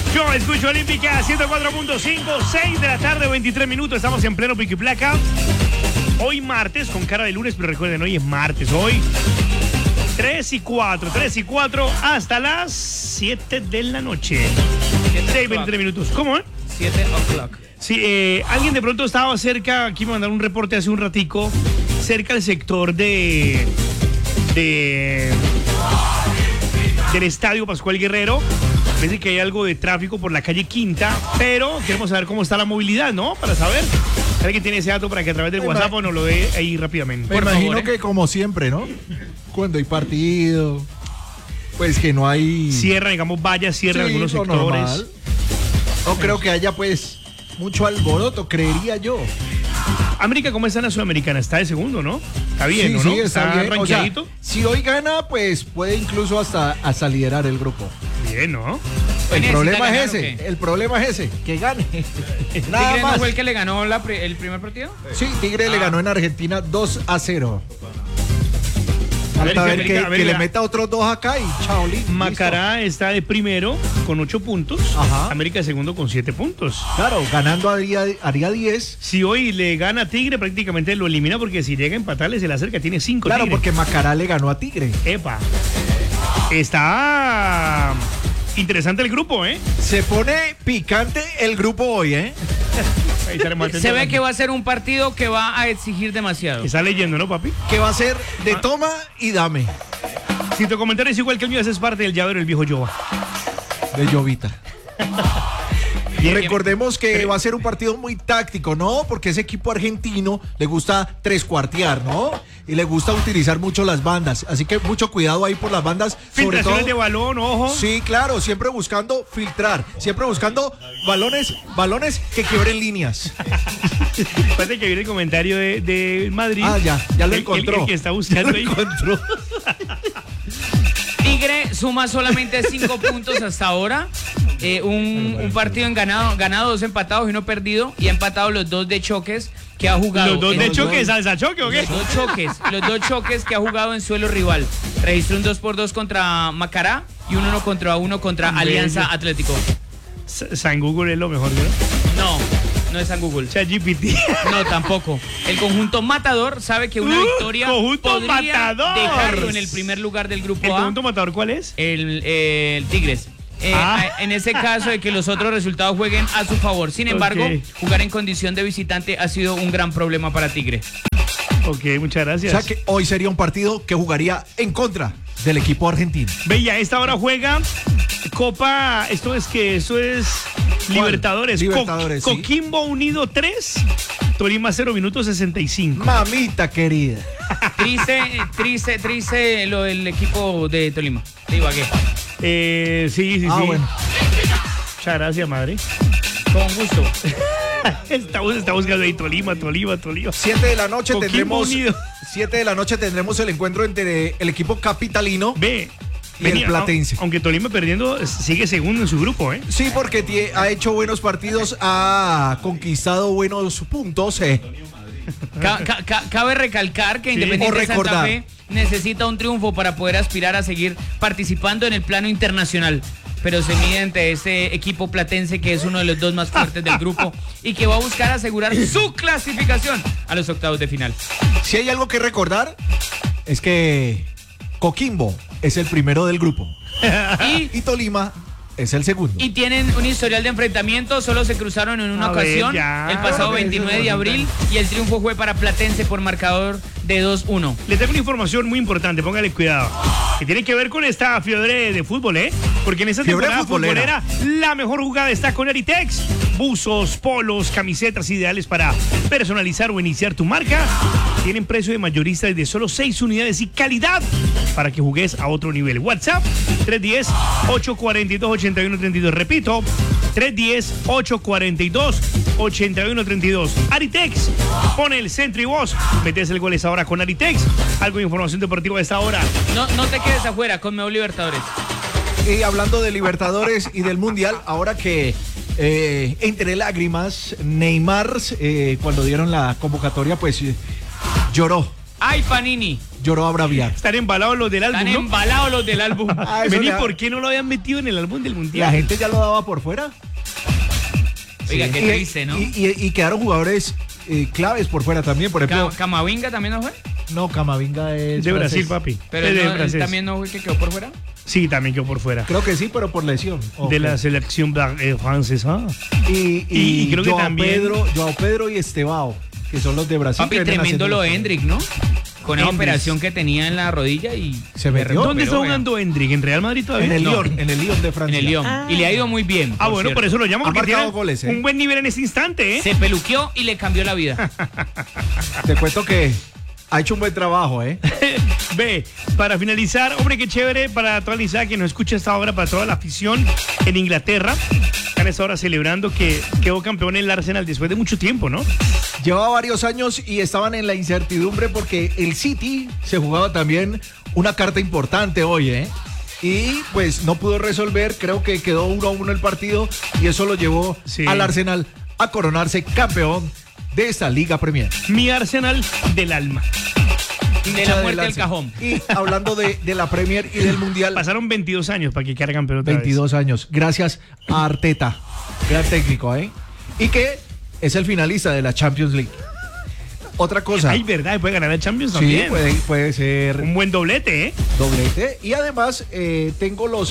Yo escucho Olímpica 104.5, 6 de la tarde, 23 minutos. Estamos en pleno pico y placa. Hoy martes, con cara de lunes, pero recuerden, hoy es martes. Hoy 3 y 4 hasta las 7 de la noche. 6, 23 minutos. ¿Cómo, 7 o'clock. Sí, alguien de pronto estaba cerca, aquí me mandaron un reporte hace un ratico, cerca del sector del Estadio Pascual Guerrero. Parece que hay algo de tráfico por la calle Quinta, pero queremos saber cómo está la movilidad, ¿no? Para saber. ¿Alguien tiene ese dato para que a través del WhatsApp nos lo dé ahí rápidamente? Me imagino que como siempre, ¿no? Cuando hay partido, pues que no hay... Cierran, digamos, vallas, cierran algunos sectores. Normal. No creo que haya, pues, mucho alboroto, creería yo. América, ¿cómo está en la Sudamericana? Está de segundo, ¿no? Está bien, ¿no? Sí, está bien. O sea, rankeadito. si hoy gana, pues puede incluso hasta liderar el grupo. Bien, ¿no? El problema ganar, es ese, ¿o el problema es ese, que gane. Nada ¿Tigre más. no fue el que le ganó el primer partido? Sí, Tigre le ganó en Argentina 2-0. América, Falta ver que América. le meta otros 2 acá y chao, listo. Macará está de primero con 8 puntos. Ajá. América de segundo con 7 puntos. Claro, ganando haría 10. Si hoy le gana a Tigre, prácticamente lo elimina porque si llega a empatarle se le acerca. Tiene 5 Claro, Tigre. porque Macará le ganó a Tigre. Epa. Está interesante el grupo, ¿eh? Se pone picante el grupo hoy, ¿eh? Ahí estaremos atentos. Se ve que va a ser un partido que va a exigir demasiado. Está leyendo, ¿no, papi? Que va a ser de toma y dame. Si tu comentario es igual que el mío, haces parte del llavero del viejo Yoba. De Llovita. Bien, Recordemos que va a ser un partido muy táctico, ¿no? Porque ese equipo argentino le gusta trescuartear, ¿no? Y le gusta utilizar mucho las bandas. Así que mucho cuidado ahí por las bandas. Sobre filtraciones todo, de balón, ojo. sí, claro, siempre buscando filtrar. Siempre buscando balones que quiebren líneas. Parece que viene el comentario de Madrid. Ah, ya lo encontró. El que está buscando ahí. encontró. Tigre suma solamente 5 puntos hasta ahora. Un partido en ganado, 2 empatados y 1 perdido. Y ha empatado los 2 de choques que ha jugado. ¿Los 2 de choque, salsa choque o qué? Los dos choques que ha jugado en suelo rival. Registró un 2-2 contra Macará y un 1-1 contra Alianza Atlético. San Google es lo mejor, ¿no? No es San Google. ChatGPT. No, tampoco. El conjunto Matador sabe que una victoria conjunto podría Matador. dejarlo en el primer lugar del grupo ¿El A. conjunto matador cuál es? El Tigres. En ese caso de que los otros resultados jueguen a su favor. Sin embargo, jugar en condición de visitante ha sido un gran problema para Tigre. Ok, muchas gracias. O sea que hoy sería un partido que jugaría en contra del equipo argentino. Veía, a esta hora juega Copa, esto es Libertadores. Libertadores, sí. Coquimbo Unido 3, Tolima 0 minutos 65. Mamita querida. Triste lo del equipo de Tolima. De Ibagué. Sí. Bueno. Muchas gracias, madre. Con gusto. Está buscando ahí Tolima. 7 de la noche Coquimbo tendremos. Unido. 7 de la noche tendremos el encuentro entre el equipo capitalino Ve. y el platense. Aunque Tolima perdiendo, sigue segundo en su grupo, ¿eh? Sí, porque ha hecho buenos partidos, ha conquistado buenos puntos. Cabe recalcar que Independiente Santa Fe necesita un triunfo para poder aspirar a seguir participando en el plano internacional. Pero se mide ante ese equipo platense que es uno de los 2 más fuertes del grupo y que va a buscar asegurar su clasificación a los octavos de final. Si hay algo que recordar, es que Coquimbo es el primero del grupo y Tolima es el segundo. Y tienen un historial de enfrentamiento, solo se cruzaron en una ocasión el pasado 29 de abril y el triunfo fue para Platense por marcador de 2-1. Le tengo una información muy importante, póngale cuidado, que tiene que ver con esta fiebre de fútbol, ¿eh? Porque en esta temporada futbolera la mejor jugada está con Aritex. Buzos, polos, camisetas ideales para personalizar o iniciar tu marca. Tienen precio de mayorista desde solo 6 unidades y calidad para que jugues a otro nivel. WhatsApp 310-842-8132. Repito, 310-842-8132. Aritex, pone el centro y vos metes el gol esa hora con Aritex. Algo de información deportiva a esta hora. No te quedes afuera, Conmebol Libertadores. Y hablando de Libertadores y del Mundial, ahora que entre lágrimas, Neymar, cuando dieron la convocatoria, pues lloró Ay, Panini. Lloró a braviar. Están embalados los del álbum, Están ¿no? embalados los del álbum. Vení, ¿por qué no lo habían metido en el álbum del Mundial? La gente ya lo daba por fuera. Oiga, qué triste, ¿no? Y quedaron jugadores claves por fuera también, por ejemplo. ¿Camavinga también no fue? No, Camavinga es de francés. Brasil, papi. Pero es de él francés. también no fue que quedó por fuera. Sí, también quedó por fuera. Creo que sí, pero por lesión. De la selección francesa. Y creo que también Joao Pedro y Estevao, que son los de Brasil. Papi, tremendo lo de Hendrik, ¿no? Con esa operación que tenía en la rodilla y se metió. ¿Dónde está jugando Hendrik? ¿En Real Madrid todavía? En el Lyon, en el Lyon de Francia. En el Lyon. Y le ha ido muy bien. Bueno, por eso lo llamo, porque tiene goles, un buen nivel en ese instante, ¿eh? Se peluqueó y le cambió la vida. Te cuento que ha hecho un buen trabajo, ¿eh? Ve, para finalizar, hombre, qué chévere para toda la hinchada que nos escucha esta hora, para toda la afición en Inglaterra. Están a esta hora celebrando que quedó campeón el Arsenal después de mucho tiempo, ¿no? Llevaba varios años y estaban en la incertidumbre porque el City se jugaba también una carta importante hoy, ¿eh? Y pues no pudo resolver, creo que quedó 1-1 el partido y eso lo llevó al Arsenal a coronarse campeón de esta Liga Premier. Mi Arsenal del alma. De la muerte del cajón. Y hablando de la Premier y del Mundial. Pasaron 22 años para que quedara campeón otra 22 años, gracias a Arteta, gran técnico, ¿eh? Y que es el finalista de la Champions League. Otra cosa. Ay, verdad, puede ganar la Champions también. Sí, puede ser. Un buen doblete, ¿eh? Doblete. Y además tengo los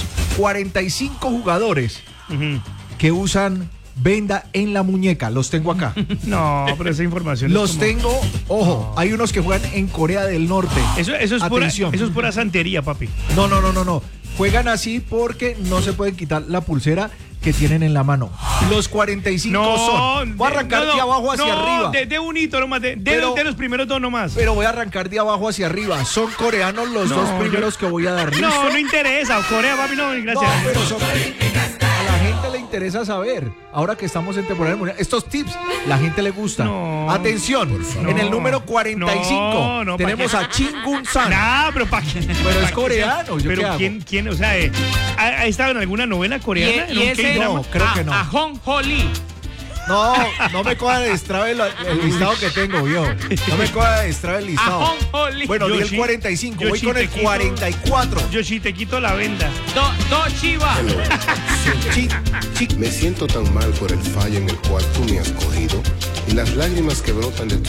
45 jugadores que usan venda en la muñeca. Los tengo acá. No, pero esa información los tengo, ojo, hay unos que juegan en Corea del Norte. Eso es pura santería, papi. No. Juegan así porque no se pueden quitar la pulsera que tienen en la mano. Los 45 son. Voy a arrancar de abajo hacia arriba. De un hito nomás, de los primeros dos nomás. Pero voy a arrancar de abajo hacia arriba. Son coreanos los dos primeros que voy a dar. ¿Listo? No interesa. Corea, papi, no, gracias. No, pero a la gente le interesa saber. Ahora que estamos en temporada mundial, estos tips, la gente le gusta. No, atención, en el número 45 tenemos a Chin-Gun Sang. Pero ¿para qué? Pero es coreano. ¿Yo pero ¿quién? O sea, ¿ha estado en alguna novela coreana? Y ese no, creo que no. A Hong Ho Lee. No me coja de destrabe el listado que tengo, yo. No me coja de destrabe el listado. Bueno, di el 45, voy con el 44. Yoshi, te quito la venda. Chiva. Me siento tan mal por el fallo en el cual tú me has cogido y las lágrimas que brotan de tu